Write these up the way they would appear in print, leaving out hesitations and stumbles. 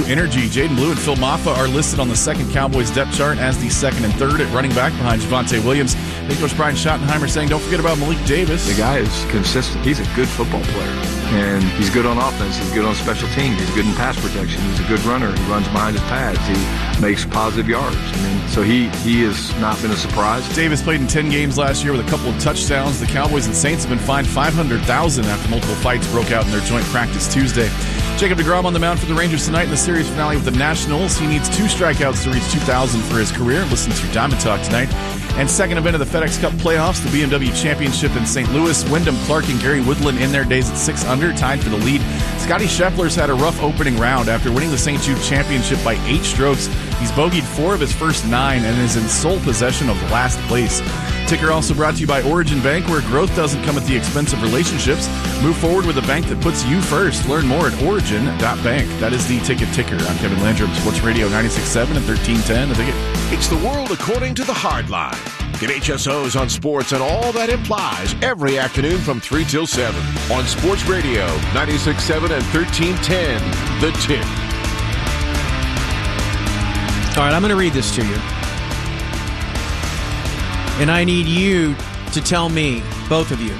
Energy. Jaden Blue and Phil Maffa are listed on the second Cowboys depth chart as the second and third at running back behind Javonte Williams. Head coach Brian Schottenheimer saying, don't forget about Malik Davis. The guy is consistent. He's a good football player. And he's good on offense. He's good on special teams. He's good in pass protection. He's a good runner. He runs behind his pads. He makes positive yards. So he has not been a surprise. Davis played in 10 games last year with a couple of touchdowns. The Cowboys and Saints have been fined $500,000 after multiple fights broke out in their joint practice Tuesday. Jacob deGrom on the mound for the Rangers tonight in the series finale with the Nationals. He needs 2 strikeouts to reach 2,000 for his career. Listen to Diamond Talk tonight. And second event of the FedEx Cup playoffs, the BMW Championship in St. Louis. Wyndham Clark and Gary Woodland in their days at 6 under, tied for the lead. Scotty Scheffler's had a rough opening round after winning the St. Jude Championship by 8 strokes. He's bogeyed 4 of his first 9 and is in sole possession of last place. Ticker also brought to you by Origin Bank, where growth doesn't come at the expense of relationships. Move forward with a bank that puts you first. Learn more at origin.bank. That is the ticker. I'm Kevin Landrum, Sports Radio 96.7 and 1310. The Ticket. It's the world according to the hard line. Get HSOs on sports and all that implies every afternoon from 3 till 7 on Sports Radio 96.7 and 1310. The Tip. All right, I'm going to read this to you. And I need you to tell me, both of you,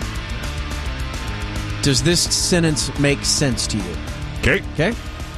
does this sentence make sense to you? Okay.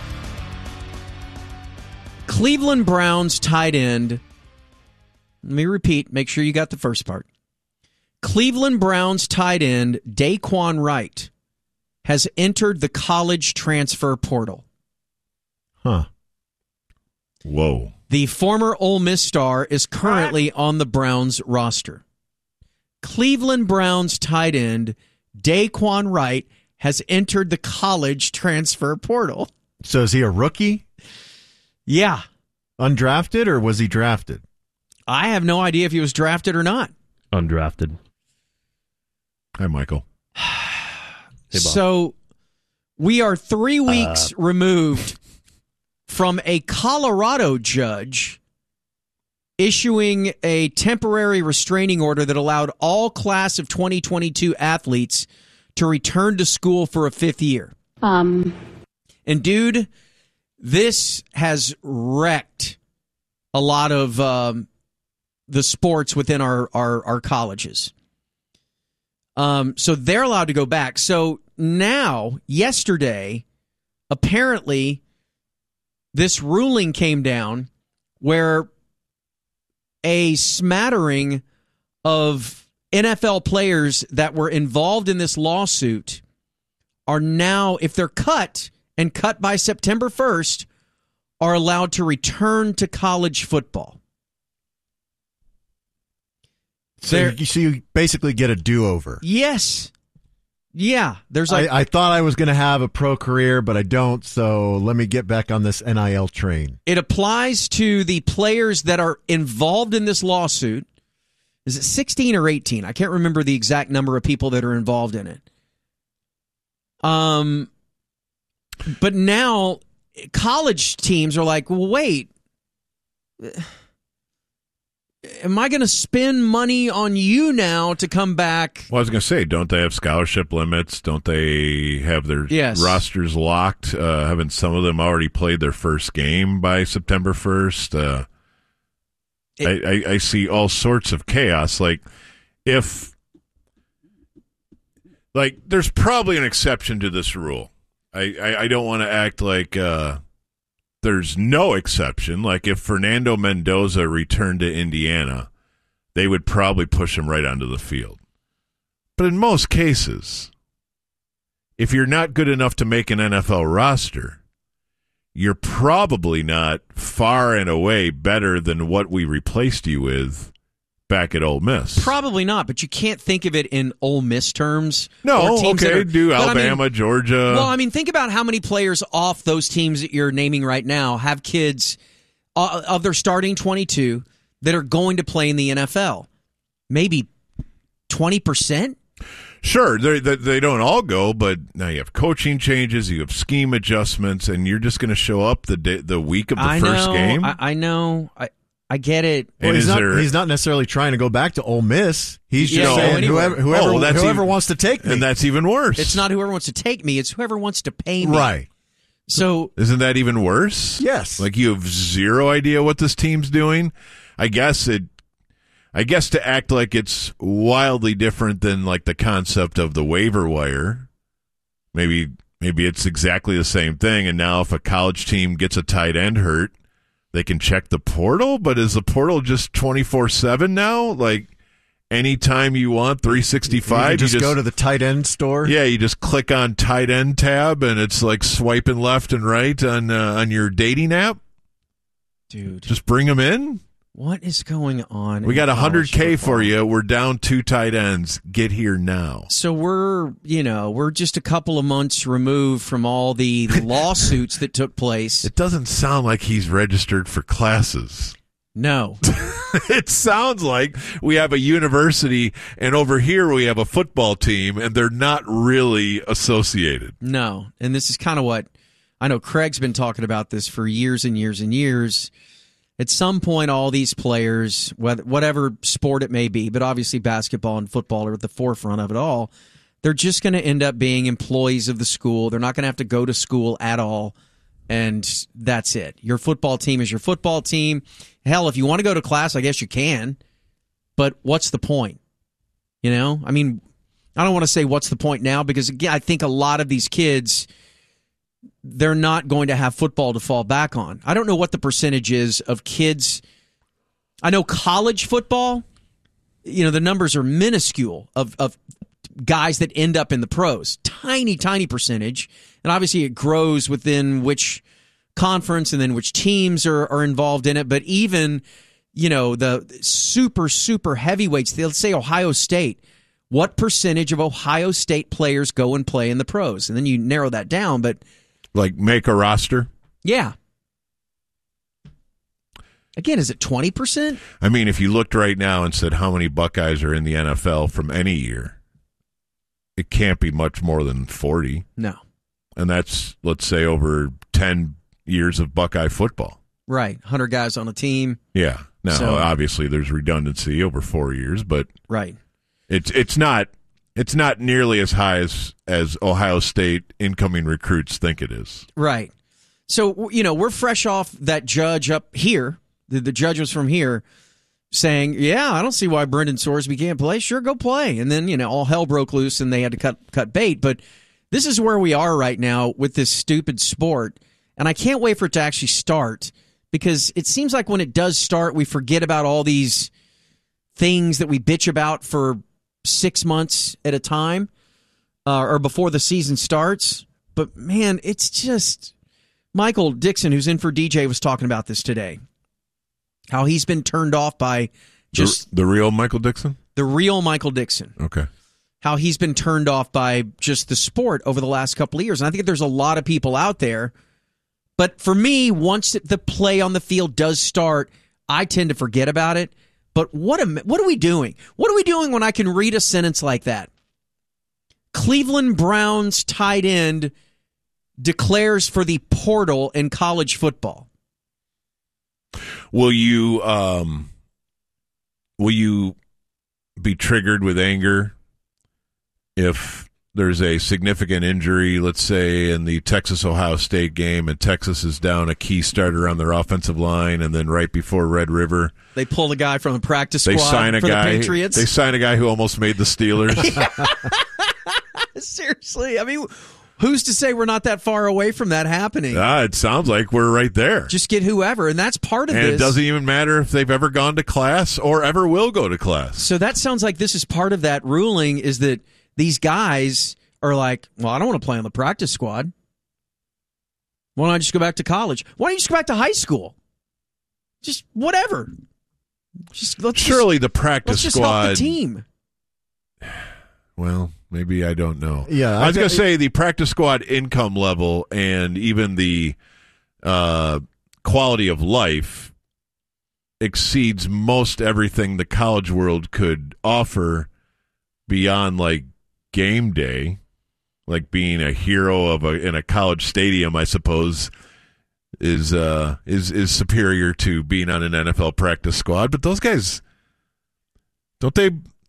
Cleveland Browns tight end. Let me repeat, make sure you got the first part. Cleveland Browns tight end Daquan Wright has entered the college transfer portal. Huh. Whoa. The former Ole Miss star is currently on the Browns roster. Cleveland Browns tight end Daquan Wright has entered the college transfer portal. So is he a rookie? Yeah. Undrafted, or was he drafted? I have no idea if he was drafted or not. Undrafted. Hi, Michael. Hey, Bob. So we are 3 weeks removed from a Colorado judge issuing a temporary restraining order that allowed all class of 2022 athletes to return to school for a 5th year. And dude, this has wrecked a lot of the sports within our colleges. So they're allowed to go back. So now, yesterday, apparently, this ruling came down where a smattering of NFL players that were involved in this lawsuit are now, if they're cut and cut by September 1st, are allowed to return to college football. So you basically get a do-over. Yes. Yeah. There's I thought I was going to have a pro career, but I don't, so let me get back on this NIL train. It applies to the players that are involved in this lawsuit. Is it 16 or 18? I can't remember the exact number of people that are involved in it. But now college teams are like, well, wait, am I going to spend money on you now to come back? Well, I was going to say, don't they have scholarship limits? Don't they have their rosters locked? Haven't some of them already played their first game by September 1st? I see all sorts of chaos. There's probably an exception to this rule. I don't want to act like there's no exception. Like if Fernando Mendoza returned to Indiana, they would probably push him right onto the field. But in most cases, if you're not good enough to make an NFL roster, you're probably not far and away better than what we replaced you with back at Ole Miss. Probably not, but you can't think of it in Ole Miss terms. No, okay, do Alabama, Georgia. Well, I mean, think about how many players off those teams that you're naming right now have kids of their starting 22 that are going to play in the NFL. Maybe 20%? Sure, they don't all go, but now you have coaching changes, you have scheme adjustments, and you're just going to show up the week of the first game? I know. I get it. Well, he's not necessarily trying to go back to Ole Miss. He's just saying whoever wants to take me. And that's even worse. It's not whoever wants to take me. It's whoever wants to pay me. Right. So isn't that even worse? Yes. Like you have zero idea what this team's doing. I guess to act like it's wildly different than like the concept of the waiver wire. Maybe it's exactly the same thing. And now if a college team gets a tight end hurt, they can check the portal. But is the portal just 24/7 now? Like anytime you want, 365. You just go to the tight end store. Yeah, you just click on tight end tab, and it's like swiping left and right on your dating app. Dude, just bring them in. What is going on? We got $100K football? for you. We're down 2 tight ends. Get here now. So we're just a couple of months removed from all the lawsuits that took place. It doesn't sound like he's registered for classes. No. It sounds like we have a university, and over here we have a football team, and they're not really associated. No. And this is kind of what I know Craig's been talking about this for years and years and years. At some point, all these players, whatever sport it may be, but obviously basketball and football are at the forefront of it all, they're just going to end up being employees of the school. They're not going to have to go to school at all, and that's it. Your football team is your football team. Hell, if you want to go to class, I guess you can, but what's the point? You know? I mean, I don't want to say what's the point now because, again, I think a lot of these kids, they're not going to have football to fall back on. I don't know what the percentage is of kids. I know college football, the numbers are minuscule of guys that end up in the pros. Tiny, tiny percentage. And obviously it grows within which conference and then which teams are involved in it. But even, the super, super heavyweights, let's say Ohio State, what percentage of Ohio State players go and play in the pros? And then you narrow that down, but like make a roster? Yeah. Again, is it 20%? I mean, if you looked right now and said how many Buckeyes are in the NFL from any year, it can't be much more than 40. No. And that's, let's say, over 10 years of Buckeye football. Right. 100 guys on a team. Yeah. Now, obviously, there's redundancy over 4 years, but right. It's not nearly as high as Ohio State incoming recruits think it is. Right. So, we're fresh off that judge up here. The judge was from here saying, yeah, I don't see why Brendan Sorsby can't play. Sure, go play. And then, all hell broke loose and they had to cut bait. But this is where we are right now with this stupid sport. And I can't wait for it to actually start because it seems like when it does start, we forget about all these things that we bitch about for 6 months at a time or before the season starts. But, man, it's just Michael Dixon, who's in for DJ, was talking about this today. How he's been turned off by just the real Michael Dixon? The real Michael Dixon. Okay. How he's been turned off by just the sport over the last couple of years. And I think there's a lot of people out there. But for me, once the play on the field does start, I tend to forget about it. But what are we doing? What are we doing when I can read a sentence like that? Cleveland Browns tight end declares for the portal in college football. Will you be triggered with anger if there's a significant injury, let's say in the Texas-Ohio State game, and Texas is down a key starter on their offensive line, and then right before Red River, they pull a guy from the practice squad for the Patriots? They sign a guy who almost made the Steelers. Seriously, I mean, who's to say we're not that far away from that happening? It sounds like we're right there. Just get whoever, and that's part of this. And it doesn't even matter if they've ever gone to class or ever will go to class. So that sounds like this is part of that ruling, is that these guys are like, well, I don't want to play on the practice squad. Why don't I just go back to college? Why don't you just go back to high school? Just whatever. Surely the practice squad. Help the team. Well, maybe I don't know. Yeah, I was going to say the practice squad income level and even the quality of life exceeds most everything the college world could offer beyond like game day, like being a hero in a college stadium, I suppose, is superior to being on an NFL practice squad. But those guys, don't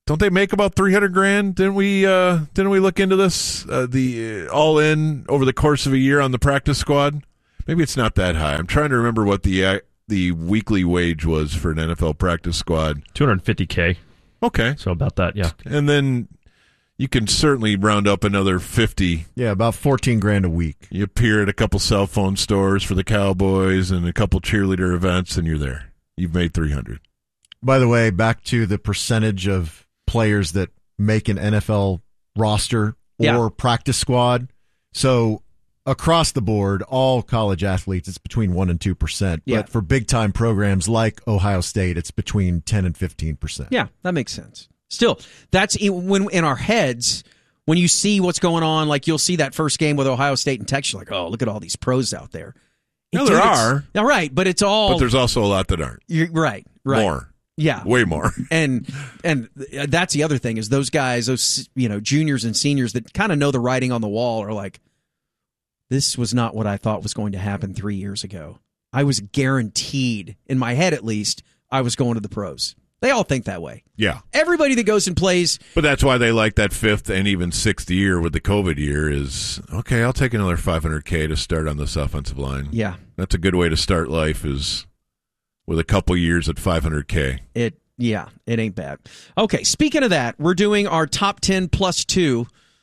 Don't they make about $300,000? Didn't we look into this? The all in over the course of a year on the practice squad. Maybe it's not that high. I'm trying to remember what the weekly wage was for an NFL practice squad. $250K. Okay, so about that, yeah. And then you can certainly round up another 50. Yeah, about $14,000 a week. You appear at a couple cell phone stores for the Cowboys and a couple cheerleader events, and you're there. You've made $300,000. By the way, back to the percentage of players that make an NFL roster or practice squad. So across the board, all college athletes, it's between 1% and 2%. Yeah. But for big-time programs like Ohio State, it's between 10% and 15%. Yeah, that makes sense. Still, that's when in our heads, when you see what's going on, like you'll see that first game with Ohio State and Texas, you're like, oh, look at all these pros out there. No, there are. All right, but it's all... But there's also a lot that aren't. You're right. More. Yeah. Way more. And that's the other thing is those guys, those juniors and seniors that kind of know the writing on the wall are like, this was not what I thought was going to happen 3 years ago. I was guaranteed, in my head at least, I was going to the pros. They all think that way. Yeah. Everybody that goes and plays. But that's why they like that 5th and even 6th year with the COVID year is, okay, I'll take another $500K to start on this offensive line. Yeah. That's a good way to start life is with a couple years at $500K. It ain't bad. Okay, speaking of that, we're doing our top 10 plus 2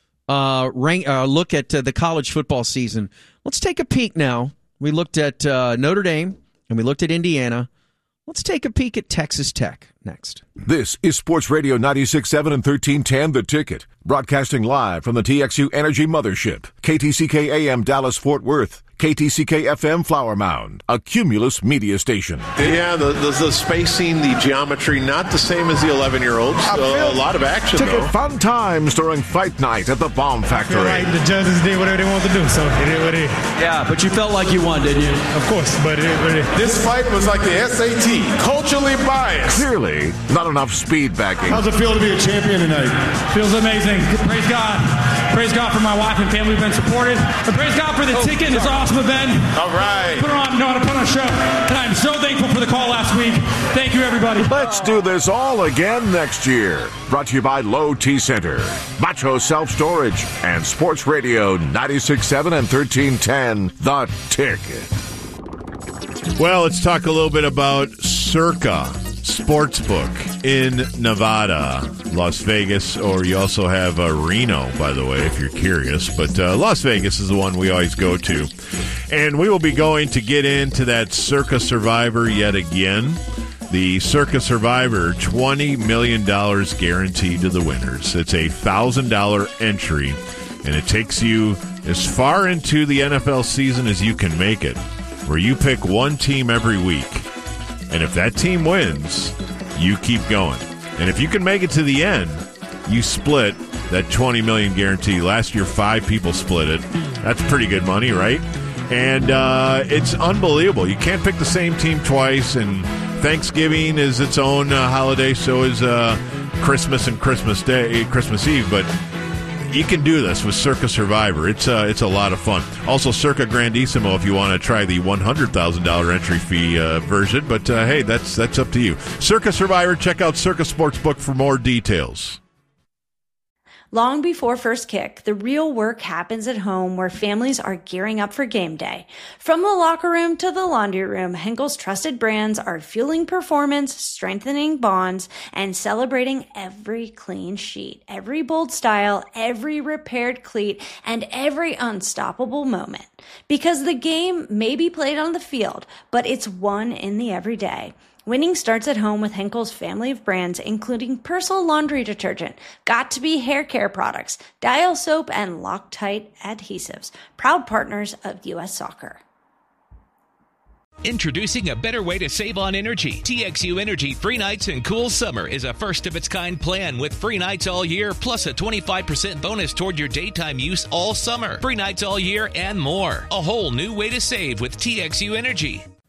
look at the college football season. Let's take a peek now. We looked at Notre Dame and we looked at Indiana. Let's take a peek at Texas Tech next. This is Sports Radio 96.7 and 1310 The Ticket, broadcasting live from the TXU Energy Mothership, KTCK AM Dallas Fort Worth, KTCK FM Flower Mound, a Cumulus media station. Yeah, the spacing, the geometry, not the same as the 11-year-olds. A lot of action, Ticket though. fun time during fight night at the Bomb Factory. Right, the judges did whatever they wanted to do, so it is what it is. Yeah, but you felt like you won, didn't you? Of course, but it is what it is. This fight was like the SAT, culturally biased. Clearly, not enough speed backing. How's it feel to be a champion tonight? Feels amazing. Praise God. Praise God for my wife and family who've been supported. And praise God for the ticket and this awesome event. All right. Know how to put on a show. And I'm so thankful for the call last week. Thank you, everybody. Let's do this all again next year. Brought to you by Low T Center, Macho Self Storage, and Sports Radio 96.7 and 1310 The Ticket. Well, let's talk a little bit about Circa Sportsbook in Nevada, Las Vegas, or you also have Reno, by the way, if you're curious. But Las Vegas is the one we always go to. And we will be going to get into that Circa Survivor yet again. The Circa Survivor, $20 million guaranteed to the winners. It's a $1,000 entry, and it takes you as far into the NFL season as you can make it, where you pick one team every week. And if that team wins, you keep going. And if you can make it to the end, you split that $20 million guarantee. Last year, 5 people split it. That's pretty good money, right? And it's unbelievable. You can't pick the same team twice, and Thanksgiving is its own holiday, so is Christmas and Christmas Eve, but you can do this with Circa Survivor. It's a lot of fun. Also, Circa Grandissimo if you want to try the $100,000 entry fee version. But hey, that's up to you. Circa Survivor. Check out Circa Sportsbook for more details. Long before first kick, the real work happens at home where families are gearing up for game day. From the locker room to the laundry room, Henkel's trusted brands are fueling performance, strengthening bonds, and celebrating every clean sheet, every bold style, every repaired cleat, and every unstoppable moment. Because the game may be played on the field, but it's won in the everyday. Winning starts at home with Henkel's family of brands, including Persil laundry detergent, Got2b hair care products, Dial soap, and Loctite adhesives, proud partners of U.S. Soccer. Introducing a better way to save on energy. TXU Energy Free Nights and Cool Summer is a first-of-its-kind plan with free nights all year, plus a 25% bonus toward your daytime use all summer. Free nights all year and more. A whole new way to save with TXU Energy.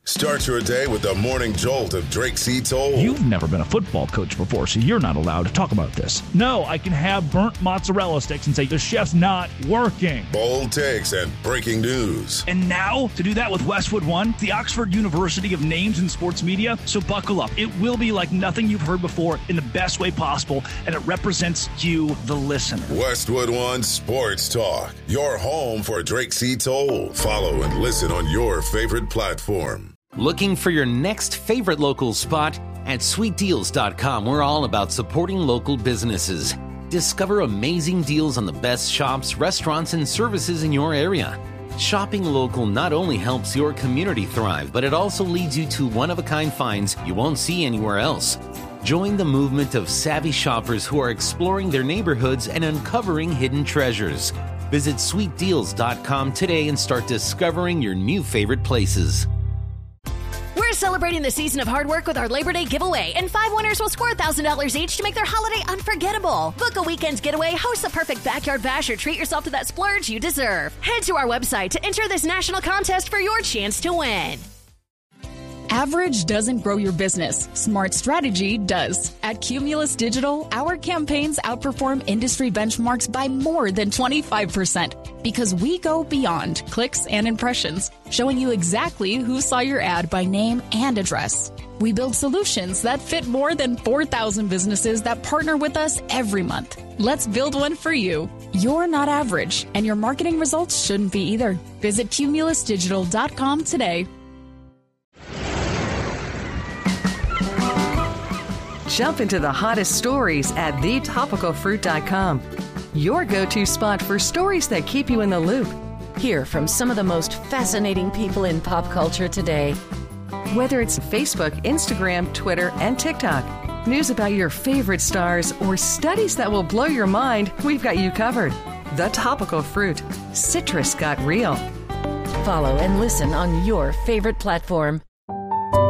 Start your day with the morning jolt of Drake C. Toll. You've never been a football coach before, so you're not allowed to talk about this. No, I can have burnt mozzarella sticks and say the chef's not working. Bold takes and breaking news. And now, to do that with Westwood One, the Oxford University of names in sports media. So buckle up. It will be like nothing you've heard before in the best way possible, and it represents you, the listener. Westwood One Sports Talk, your home for Drake C. Toll. Follow and listen on your favorite platform. Looking for your next favorite local spot? At sweetdeals.com, we're all about supporting local businesses. Discover amazing deals on the best shops, restaurants, and services in your area. Shopping local not only helps your community thrive, but it also leads you to one-of-a-kind finds you won't see anywhere else. Join the movement of savvy shoppers who are exploring their neighborhoods and uncovering hidden treasures. Visit sweetdeals.com today and start discovering your new favorite places. We're celebrating the season of hard work with our Labor Day giveaway, and 5 winners will score $1,000 each to make their holiday unforgettable. Book a weekend getaway, host a perfect backyard bash, or treat yourself to that splurge you deserve. Head to our website to enter this national contest for your chance to win. Average doesn't grow your business. Smart strategy does. At Cumulus Digital, our campaigns outperform industry benchmarks by more than 25% because we go beyond clicks and impressions, showing you exactly who saw your ad by name and address. We build solutions that fit more than 4,000 businesses that partner with us every month. Let's build one for you. You're not average, and your marketing results shouldn't be either. Visit cumulusdigital.com today. Jump into the hottest stories at thetopicalfruit.com. Your go-to spot for stories that keep you in the loop. Hear from some of the most fascinating people in pop culture today. Whether it's Facebook, Instagram, Twitter, and TikTok, news about your favorite stars, or studies that will blow your mind, we've got you covered. The Topical Fruit. Citrus got real. Follow and listen on your favorite platform.